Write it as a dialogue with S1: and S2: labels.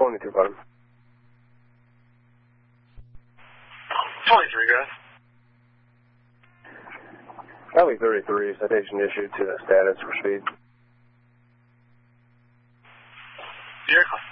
S1: 22, bottom.
S2: 23, guys.
S1: Probably 33, citation issued to status for speed.
S2: Vehicle.